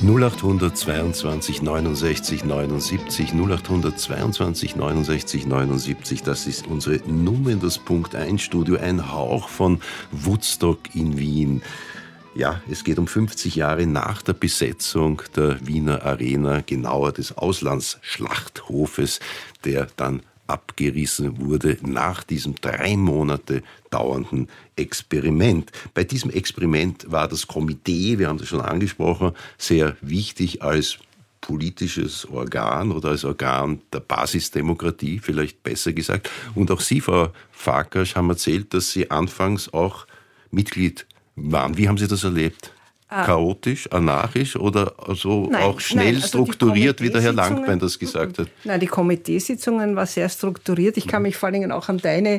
0822 69 79, 0822 69 79, das ist unsere Nummer in das Punkt 1 Studio, ein Hauch von Woodstock in Wien. Ja, es geht um 50 Jahre nach der Besetzung der Wiener Arena, genauer des Auslandsschlachthofes, der dann abgerissen wurde nach diesem 3 Monate dauernden Experiment. Bei diesem Experiment war das Komitee, wir haben das schon angesprochen, sehr wichtig als politisches Organ oder als Organ der Basisdemokratie, vielleicht besser gesagt. Und auch Sie, Frau Farkas, haben erzählt, dass Sie anfangs auch Mitglied waren. Wie haben Sie das erlebt? Chaotisch, anarchisch oder so auch schnell strukturiert, wie der Herr Langbein das gesagt hat? Nein, die Komiteesitzungen war sehr strukturiert. Ich kann mich vor allen Dingen auch an deine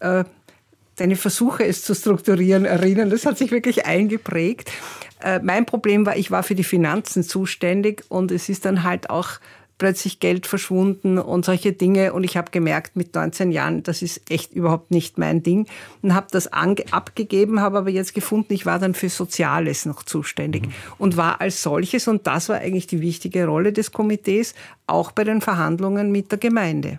Versuche, es zu strukturieren, erinnern. Das hat sich wirklich eingeprägt. Mein Problem war, ich war für die Finanzen zuständig und es ist dann halt auch plötzlich Geld verschwunden und solche Dinge. Und ich habe gemerkt, mit 19 Jahren, das ist echt überhaupt nicht mein Ding. Und habe das abgegeben, habe aber jetzt gefunden, ich war dann für Soziales noch zuständig. Und war als solches, und das war eigentlich die wichtige Rolle des Komitees, auch bei den Verhandlungen mit der Gemeinde.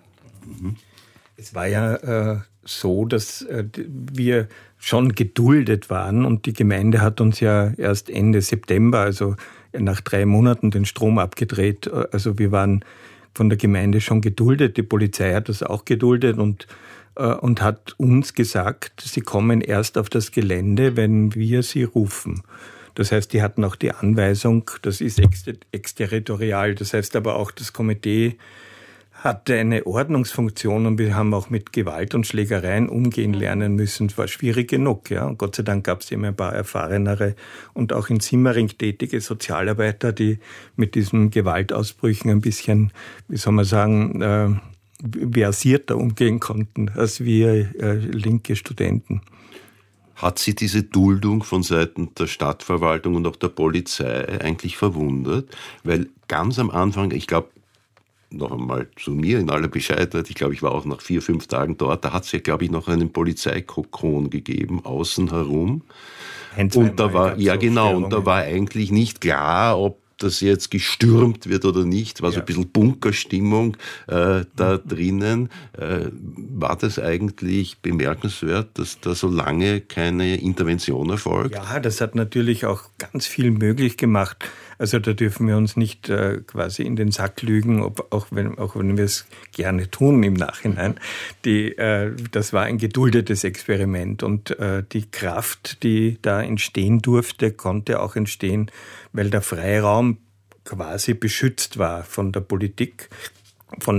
Es war ja so, dass wir schon geduldet waren und die Gemeinde hat uns ja erst Ende September, also nach 3 Monaten, den Strom abgedreht. Also wir waren von der Gemeinde schon geduldet. Die Polizei hat das auch geduldet und hat uns gesagt, sie kommen erst auf das Gelände, wenn wir sie rufen. Das heißt, die hatten auch die Anweisung, das ist exterritorial. Das heißt aber auch, das Komitee hatte eine Ordnungsfunktion und wir haben auch mit Gewalt und Schlägereien umgehen lernen müssen. Es war schwierig genug, ja. Und Gott sei Dank gab es immer ein paar erfahrenere und auch in Simmering tätige Sozialarbeiter, die mit diesen Gewaltausbrüchen ein bisschen, wie soll man sagen, versierter umgehen konnten als wir linke Studenten. Hat Sie diese Duldung von Seiten der Stadtverwaltung und auch der Polizei eigentlich verwundert? Weil ganz am Anfang, ich glaube, noch einmal zu mir in aller Bescheidenheit, ich glaube, ich war auch nach 4-5 Tagen dort, da hat es ja, glaube ich, noch einen Polizeikokon gegeben, außen herum. Und da war, ja genau, und da war eigentlich nicht klar, ob das jetzt gestürmt wird oder nicht, war so ein bisschen Bunkerstimmung da drinnen. War das eigentlich bemerkenswert, dass da so lange keine Intervention erfolgt? Ja, das hat natürlich auch ganz viel möglich gemacht. Also da dürfen wir uns nicht quasi in den Sack lügen, auch wenn wir es gerne tun im Nachhinein. Das war ein geduldetes Experiment und die Kraft, die da entstehen durfte, konnte auch entstehen, weil der Freiraum quasi beschützt war von der Politik, vom,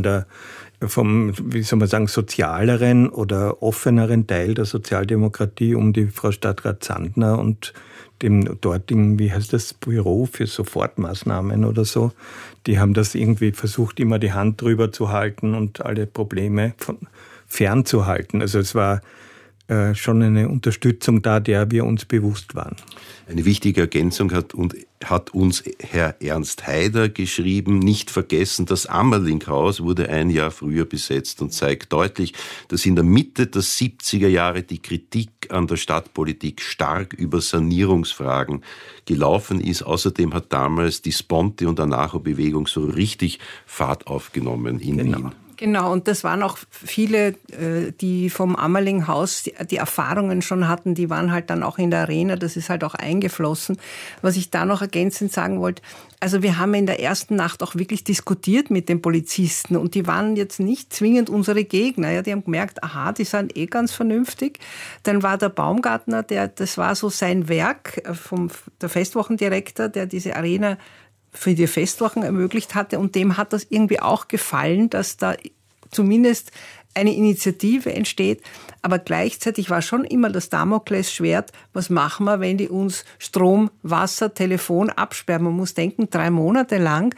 wie soll man sagen, sozialeren oder offeneren Teil der Sozialdemokratie um die Frau Stadtrat Sandner und dem dortigen, wie heißt das, Büro für Sofortmaßnahmen oder so. Die haben das irgendwie versucht, immer die Hand drüber zu halten und alle Probleme fernzuhalten. Also es war schon eine Unterstützung da, der wir uns bewusst waren. Eine wichtige Ergänzung hat uns Herr Ernst Haider geschrieben, nicht vergessen, das Ammerlinghaus wurde 1 Jahr früher besetzt und zeigt deutlich, dass in der Mitte der 70er Jahre die Kritik an der Stadtpolitik stark über Sanierungsfragen gelaufen ist. Außerdem hat damals die Sponti- und Anarcho-Bewegung so richtig Fahrt aufgenommen in Wien. Genau, und das waren auch viele, die vom Ammerlinghaus die Erfahrungen schon hatten, die waren halt dann auch in der Arena, das ist halt auch eingeflossen. Was ich da noch ergänzend sagen wollte, also wir haben in der ersten Nacht auch wirklich diskutiert mit den Polizisten und die waren jetzt nicht zwingend unsere Gegner. Ja, die haben gemerkt, aha, die sind ganz vernünftig. Dann war der Baumgartner, das war so sein Werk, der Festwochendirektor, der diese Arena für die Festwochen ermöglicht hatte und dem hat das irgendwie auch gefallen, dass da zumindest eine Initiative entsteht, aber gleichzeitig war schon immer das Damoklesschwert, was machen wir, wenn die uns Strom, Wasser, Telefon absperren? Man muss denken, 3 Monate lang